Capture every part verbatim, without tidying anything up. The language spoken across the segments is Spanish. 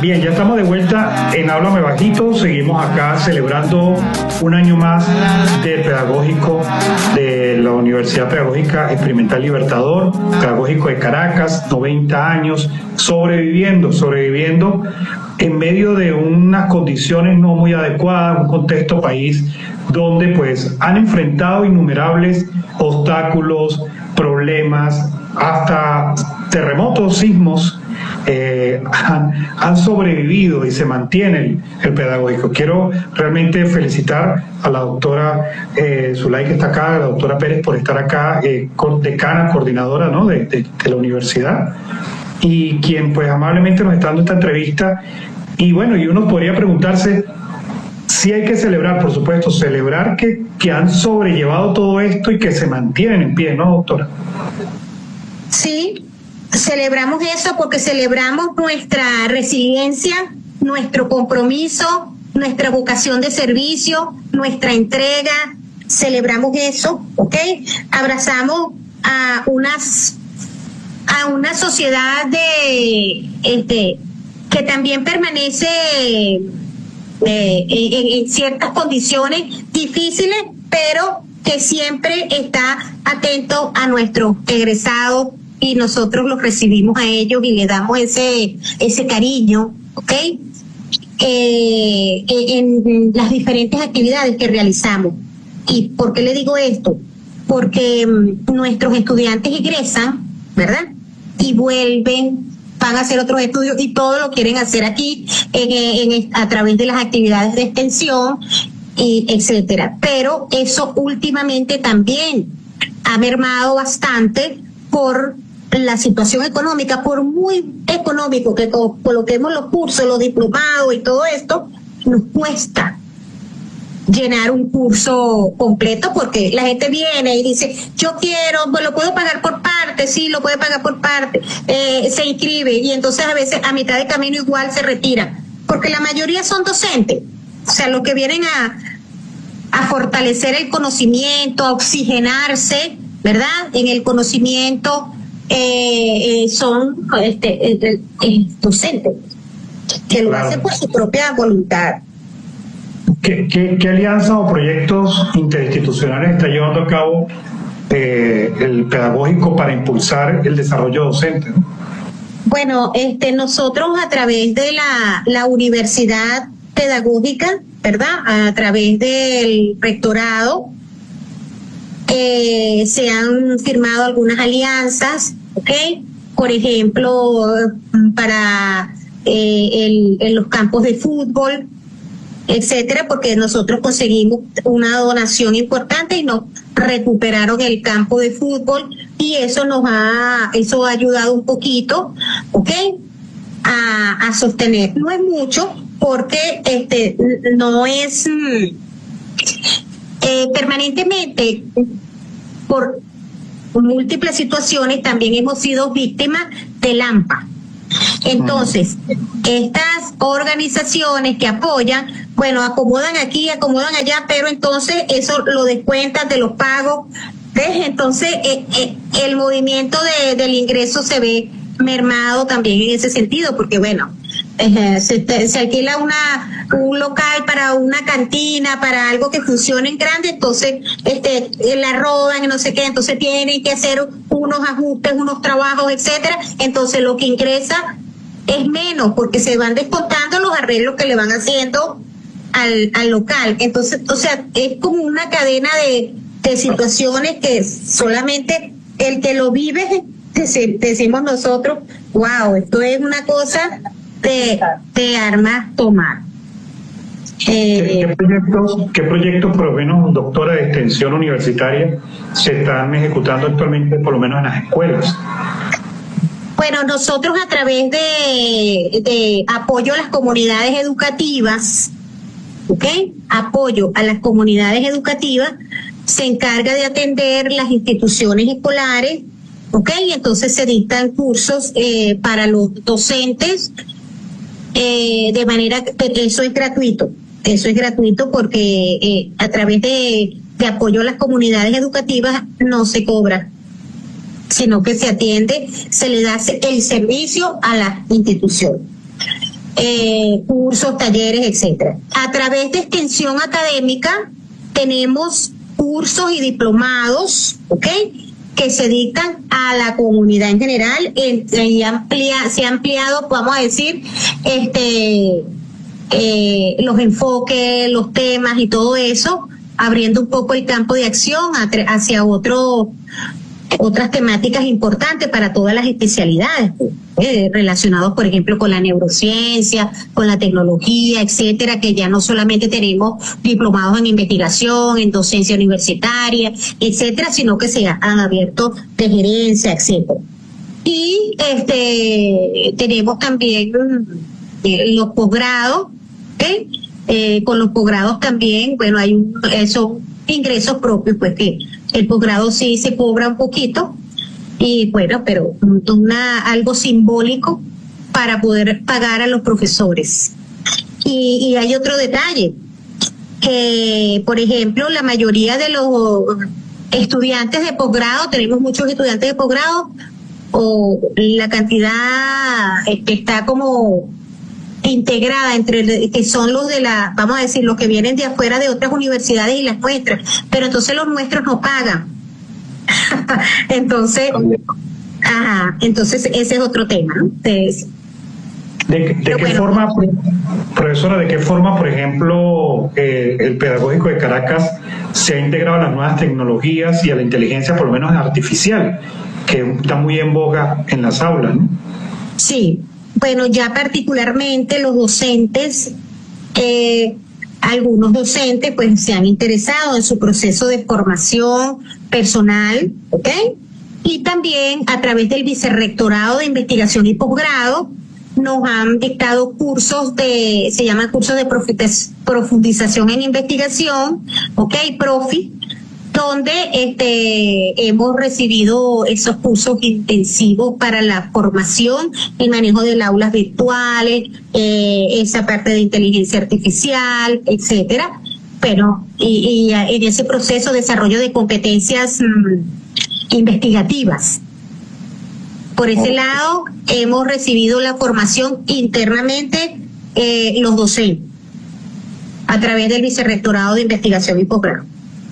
Bien, ya estamos de vuelta en Háblame Bajito. Seguimos acá celebrando un año más de pedagógico de la Universidad Pedagógica Experimental Libertador, pedagógico de Caracas, noventa años, sobreviviendo, sobreviviendo en medio de unas condiciones no muy adecuadas, un contexto país donde pues han enfrentado innumerables obstáculos, problemas, hasta terremotos, sismos. Eh, han, han sobrevivido y se mantiene el, el pedagógico. Quiero realmente felicitar a la doctora eh, Zulay, que está acá, a la doctora Pérez, por estar acá, eh, decana, coordinadora, ¿no?, de, de, de la universidad, y quien pues amablemente nos está dando esta entrevista. Y bueno, y uno podría preguntarse si hay que celebrar, por supuesto, celebrar que, que han sobrellevado todo esto y que se mantienen en pie, ¿no, doctora? Sí, celebramos eso porque celebramos nuestra resiliencia, nuestro compromiso, nutra vocación de servicio, nuestra entrega. Celebramos eso, ¿ok? Abrazamos a unas a una sociedad de este que también permanece eh, en, en ciertas condiciones difíciles, pero que siempre está atento a nuestros egresados, y nosotros los recibimos a ellos y le damos ese ese cariño, ¿ok? Eh, en las diferentes actividades que realizamos. ¿Y por qué le digo esto? Porque um, nuestros estudiantes egresan, ¿verdad?, y vuelven, van a hacer otros estudios y todo lo quieren hacer aquí en, en, a través de las actividades de extensión, y etcétera. Pero eso últimamente también ha mermado bastante por la situación económica. Por muy económico que coloquemos los cursos, los diplomados y todo esto, nos cuesta llenar un curso completo, porque la gente viene y dice, yo quiero, pues lo puedo pagar por parte, sí, lo puede pagar por parte, eh, se inscribe, y entonces a veces a mitad de camino igual se retira, porque la mayoría son docentes, o sea, los que vienen a, a fortalecer el conocimiento, a oxigenarse, ¿verdad?, en el conocimiento. Eh, eh, son este, eh, eh, docentes que lo claro. hacen por su propia voluntad. ¿Qué, qué, qué alianzas o proyectos interinstitucionales está llevando a cabo eh, el pedagógico para impulsar el desarrollo docente, ¿no? Bueno, este, nosotros a través de la, la universidad pedagógica, ¿verdad?, a través del rectorado, eh, se han firmado algunas alianzas, ¿ok? Por ejemplo, para eh, el, en los campos de fútbol, etcétera, porque nosotros conseguimos una donación importante y nos recuperaron el campo de fútbol, y eso nos ha, eso ha ayudado un poquito, ¿ok?, a, a sostener. No es mucho, porque este no es eh, permanentemente, por múltiples situaciones también hemos sido víctimas del AMPA. Entonces, estas organizaciones que apoyan, bueno, acomodan aquí, acomodan allá, pero entonces eso lo descuentan de los pagos. ¿Ves? Entonces, eh, eh, el movimiento de, del ingreso se ve mermado también en ese sentido, porque bueno, eh, se, se alquila una un local para una cantina, para algo que funcione en grande, entonces este la rodan y no sé qué, entonces tienen que hacer unos ajustes, unos trabajos, etcétera. Entonces lo que ingresa es menos, porque se van descontando los arreglos que le van haciendo al, al local. Entonces, o sea, es como una cadena de, de situaciones que solamente el que lo vive, decimos nosotros, wow, esto es una cosa de, de armas tomar. Eh, ¿Qué, proyectos, ¿Qué proyectos, por lo menos, doctora, de extensión universitaria se están ejecutando actualmente, por lo menos en las escuelas? Bueno, nosotros a través de, de apoyo a las comunidades educativas, ¿ok? Apoyo a las comunidades educativas, se encarga de atender las instituciones escolares, ¿ok? Y entonces se dictan cursos eh, para los docentes, eh, de manera que eso es gratuito. Eso es gratuito porque eh, a través de, de apoyo a las comunidades educativas no se cobra, sino que se atiende, se le da el servicio a la institución. eh, cursos, talleres, etcétera. A través de extensión académica tenemos cursos y diplomados, ¿ok?, que se dictan a la comunidad en general, eh, y amplia, se ha ampliado, vamos a decir, este eh, los enfoques, los temas y todo eso, abriendo un poco el campo de acción hacia otro, otras temáticas importantes para todas las especialidades, eh, relacionados, por ejemplo, con la neurociencia, con la tecnología, etcétera, que ya no solamente tenemos diplomados en investigación, en docencia universitaria, etcétera, sino que se han abierto de gerencia, etcétera. Y este tenemos también eh, los posgrados, ¿okay? Eh, con los posgrados también, bueno, hay un, son ingresos propios, pues que el posgrado sí se cobra un poquito, y bueno, pero una algo simbólico para poder pagar a los profesores. Y, y hay otro detalle, que por ejemplo la mayoría de los estudiantes de posgrado, tenemos muchos estudiantes de posgrado, o la cantidad que está como integrada entre que son los de la, vamos a decir, los que vienen de afuera de otras universidades y las nuestras, pero entonces los nuestros no pagan. entonces, ajá, entonces ese es otro tema, ¿no? Entonces, ¿De, de qué bueno, forma, profesora, de qué forma, por ejemplo, eh, el pedagógico de Caracas se ha integrado a las nuevas tecnologías y a la inteligencia, por lo menos artificial, que está muy en boga en las aulas, ¿no? Sí. Bueno, ya particularmente los docentes, eh, algunos docentes pues se han interesado en su proceso de formación personal, ¿ok? Y también a través del Vicerrectorado de Investigación y Posgrado nos han dictado cursos de, se llaman cursos de profundización en investigación, ¿ok? Profi, donde este hemos recibido esos cursos intensivos para la formación, el manejo de las aulas virtuales, eh, esa parte de inteligencia artificial, etcétera. Pero y, y en ese proceso de desarrollo de competencias mmm, investigativas. Por ese lado hemos recibido la formación internamente eh, los docentes a través del Vicerrectorado de Investigación y Posgrado.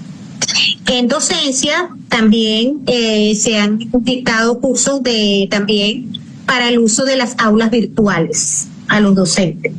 En docencia también eh, se han dictado cursos de también para el uso de las aulas virtuales a los docentes.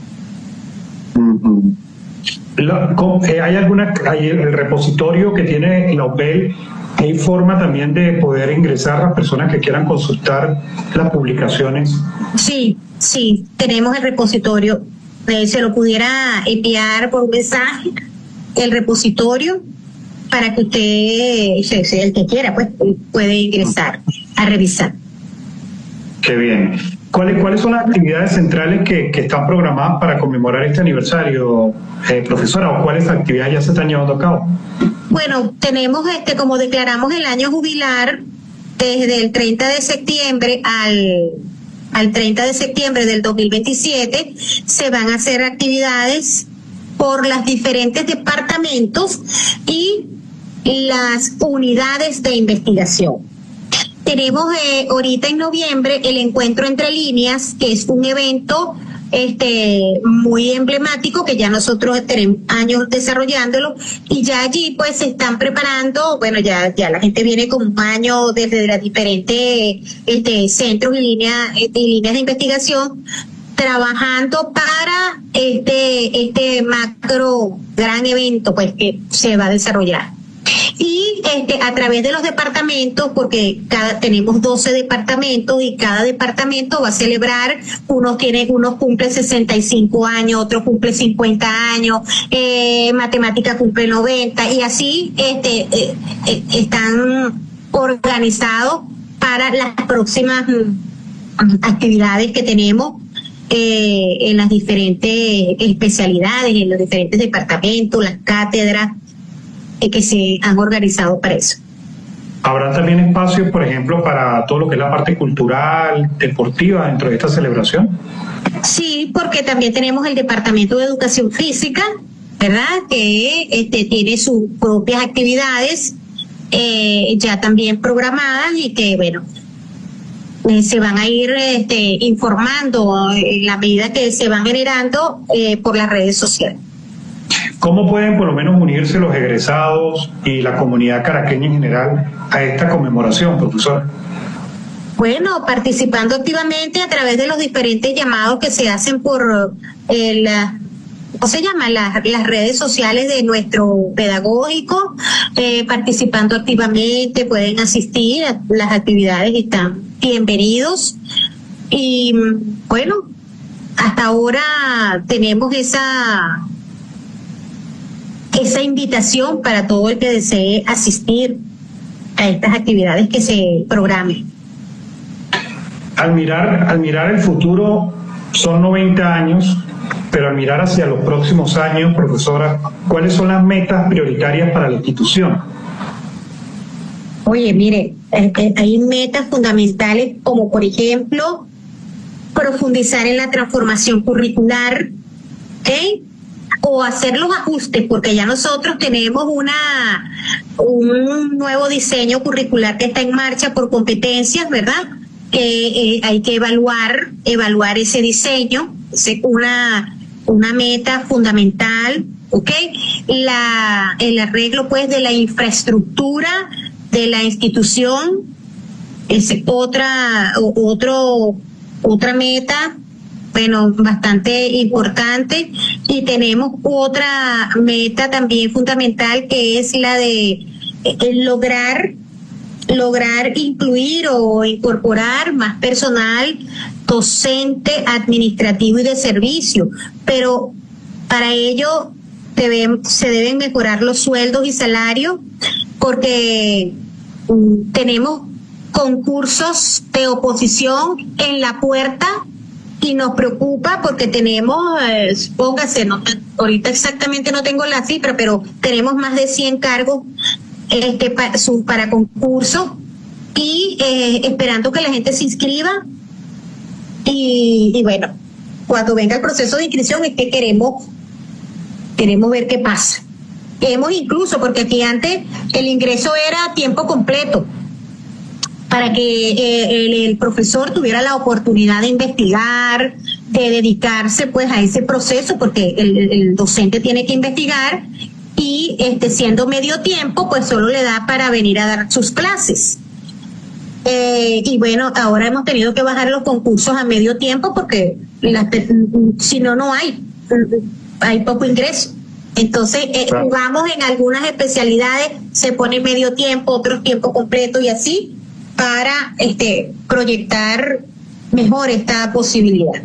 Uh-huh. La, ¿Hay alguna, hay el repositorio que tiene la O P E L? ¿Hay forma también de poder ingresar a las personas que quieran consultar las publicaciones? Sí, sí, tenemos el repositorio. Eh, se lo pudiera enviar por un mensaje, el repositorio, para que usted, el que quiera, pues puede ingresar a revisar. Qué bien. ¿Cuáles, cuáles son las actividades centrales que, que están programadas para conmemorar este aniversario, eh, profesora, o cuáles actividades ya se están llevando a cabo? Bueno, tenemos, este, como declaramos el año jubilar, desde el treinta de septiembre al, al treinta de septiembre del dos mil veintisiete, se van a hacer actividades por los diferentes departamentos y las unidades de investigación. Tenemos eh, ahorita en noviembre el encuentro entre líneas, que es un evento este muy emblemático que ya nosotros tenemos años desarrollándolo, y ya allí pues se están preparando, bueno, ya ya la gente viene con un año desde las diferentes este centros y líneas y líneas de investigación trabajando para este este macro gran evento pues que se va a desarrollar. Y este a través de los departamentos, porque cada tenemos doce departamentos y cada departamento va a celebrar, unos tienen unos cumplen sesenta y cinco años, otros cumplen cincuenta años, eh, matemática cumple noventa, y así este eh, eh, están organizados para las próximas mm, actividades que tenemos eh, en las diferentes especialidades, en los diferentes departamentos, las cátedras que se han organizado para eso. ¿Habrá también espacios, por ejemplo, para todo lo que es la parte cultural, deportiva dentro de esta celebración? Sí, porque también tenemos el Departamento de Educación Física, ¿verdad?, que este, tiene sus propias actividades eh, ya también programadas, y que, bueno, eh, se van a ir este, informando en la medida que se van generando eh, por las redes sociales. ¿Cómo pueden por lo menos unirse los egresados y la comunidad caraqueña en general a esta conmemoración, profesor? Bueno, participando activamente a través de los diferentes llamados que se hacen por el, ¿cómo se llama? Las, las redes sociales de nuestro pedagógico, eh, participando activamente, pueden asistir a las actividades, están bienvenidos. Y bueno, hasta ahora tenemos esa... esa invitación para todo el que desee asistir a estas actividades que se programen. Al mirar, al mirar el futuro, son noventa años, pero al mirar hacia los próximos años, profesora, ¿cuáles son las metas prioritarias para la institución? Oye, mire, eh, eh, hay metas fundamentales como, por ejemplo, profundizar en la transformación curricular, ¿ok?, o hacer los ajustes, porque ya nosotros tenemos una un nuevo diseño curricular que está en marcha por competencias, ¿verdad? Que eh, hay que evaluar, evaluar ese diseño, una, una meta fundamental, ¿ok? La, el arreglo, pues, de la infraestructura de la institución es otra, otro, otra meta, bueno, bastante importante. Y tenemos otra meta también fundamental, que es la de eh, lograr lograr incluir o incorporar más personal docente, administrativo y de servicio, pero para ello deben, se deben mejorar los sueldos y salarios, porque um, tenemos concursos de oposición en la puerta. Y nos preocupa porque tenemos, eh, póngase, no, ahorita exactamente no tengo la cifra, pero tenemos más de cien cargos este, para, su, para concurso y eh, esperando que la gente se inscriba. Y, y bueno, cuando venga el proceso de inscripción es que queremos, queremos ver qué pasa. Queremos incluso, porque aquí antes el ingreso era a tiempo completo, para que eh, el, el profesor tuviera la oportunidad de investigar, de dedicarse pues a ese proceso, porque el, el docente tiene que investigar, y este siendo medio tiempo pues solo le da para venir a dar sus clases. Eh, y bueno, ahora hemos tenido que bajar los concursos a medio tiempo porque la, si no, no hay, hay poco ingreso. Entonces, eh, claro, jugamos en algunas especialidades, se pone medio tiempo, otros tiempo completo y así, para este proyectar mejor esta posibilidad.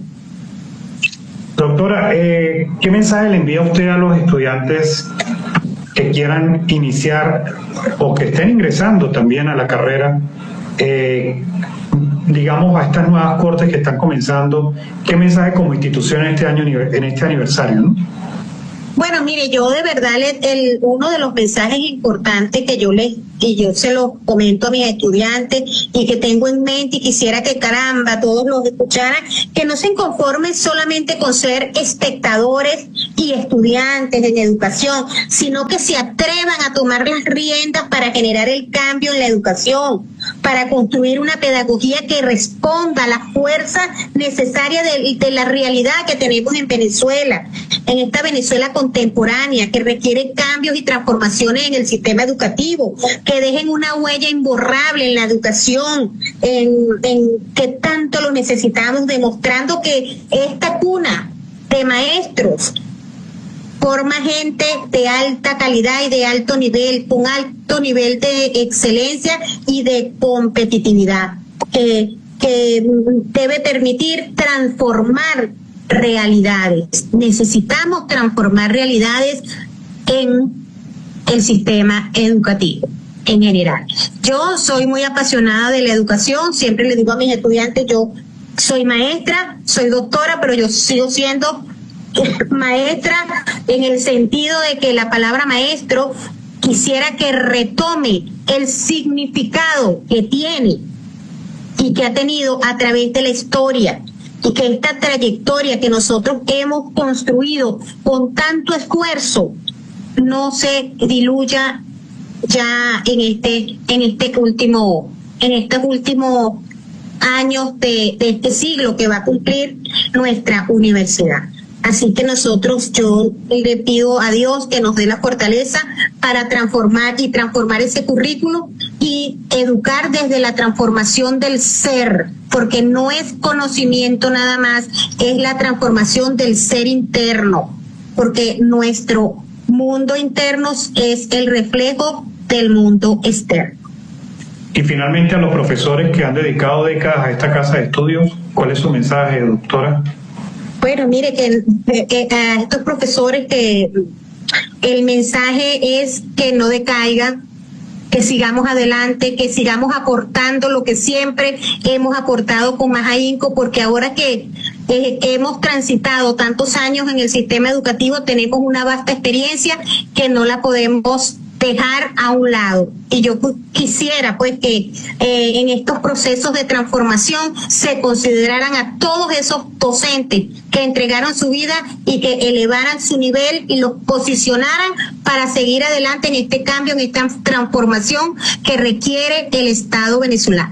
Doctora, eh, ¿qué mensaje le envía usted a los estudiantes que quieran iniciar o que estén ingresando también a la carrera, eh, digamos, a estas nuevas cortes que están comenzando? ¿Qué mensaje como institución en este año, en este aniversario, ¿no? Bueno, mire, yo de verdad, el, el, uno de los mensajes importantes que yo les, y yo se los comento a mis estudiantes y que tengo en mente y quisiera que caramba todos los escucharan, que no se conformen solamente con ser espectadores y estudiantes en educación, sino que se atrevan a tomar las riendas para generar el cambio en la educación, para construir una pedagogía que responda a la fuerza necesaria de, de la realidad que tenemos en Venezuela, en esta Venezuela contemporánea, que requiere cambios y transformaciones en el sistema educativo, que dejen una huella imborrable en la educación, en, en que tanto lo necesitamos, demostrando que esta cuna de maestros forma gente de alta calidad y de alto nivel, con alto nivel de excelencia y de competitividad, que, que debe permitir transformar realidades. Necesitamos transformar realidades en el sistema educativo en general. Yo soy muy apasionada de la educación, siempre le digo a mis estudiantes, yo soy maestra, soy doctora, pero yo sigo siendo maestra en el sentido de que la palabra maestro quisiera que retome el significado que tiene y que ha tenido a través de la historia, y que esta trayectoria que nosotros hemos construido con tanto esfuerzo no se diluya ya en este en este último en estos últimos años de, de este siglo que va a cumplir nuestra universidad. Así que nosotros, yo le pido a Dios que nos dé la fortaleza para transformar y transformar ese currículo y educar desde la transformación del ser, porque no es conocimiento nada más, es la transformación del ser interno, porque nuestro mundo interno es el reflejo del mundo externo. Y finalmente, a los profesores que han dedicado décadas a esta casa de estudios, ¿cuál es su mensaje, doctora? Bueno, mire que eh, a estos profesores que el mensaje es que no decaigan, que sigamos adelante, que sigamos aportando lo que siempre hemos aportado con más ahínco, porque ahora que eh, hemos transitado tantos años en el sistema educativo tenemos una vasta experiencia que no la podemos dejar a un lado. Y yo quisiera pues que eh, en estos procesos de transformación se consideraran a todos esos docentes que entregaron su vida y que elevaran su nivel y los posicionaran para seguir adelante en este cambio, en esta transformación que requiere el Estado venezolano.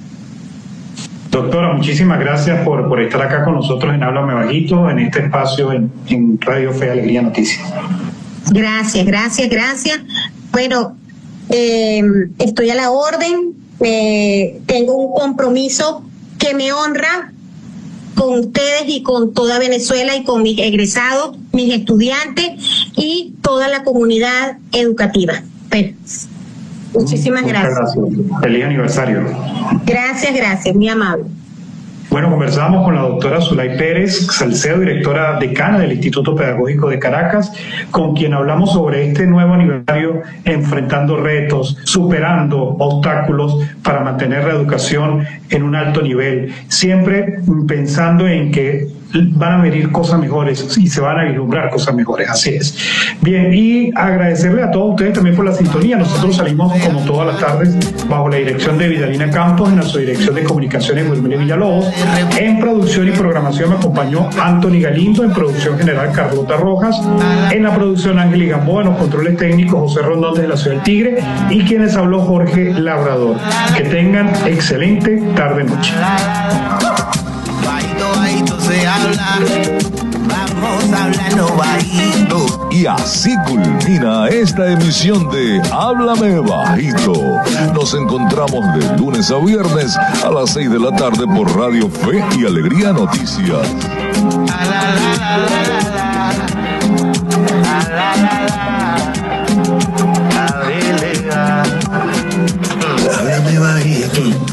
Doctora, muchísimas gracias por, por estar acá con nosotros en Háblame Bajito, en este espacio en, en Radio Fe, Alegría, Noticias. Gracias, gracias, gracias. Bueno, eh, estoy a la orden, eh, tengo un compromiso que me honra con ustedes y con toda Venezuela y con mis egresados, mis estudiantes y toda la comunidad educativa. Bueno, muchísimas Muchas gracias. gracias. Feliz aniversario. Gracias, gracias, muy amable. Bueno, conversamos con la doctora Zulay Pérez Salcedo, directora decana del Instituto Pedagógico de Caracas, con quien hablamos sobre este nuevo aniversario, enfrentando retos, superando obstáculos para mantener la educación en un alto nivel, siempre pensando en que van a venir cosas mejores y se van a vislumbrar cosas mejores, así es. Bien, y agradecerle a todos ustedes también por la sintonía. Nosotros salimos como todas las tardes bajo la dirección de Vidalina Campos, en la subdirección de comunicaciones Wilmer Villalobos. En producción y programación me acompañó Anthony Galindo, en producción general Carlota Rojas, en la producción Ángel Gamboa, en los controles técnicos José Rondón desde la Ciudad del Tigre y quienes habló Jorge Labrador. Que tengan excelente tarde-noche. Se habla, vamos hablando bajito. Y así culmina esta emisión de Háblame Bajito. Nos encontramos de lunes a viernes a las seis de la tarde por Radio Fe y Alegría Noticias. Háblame bajito.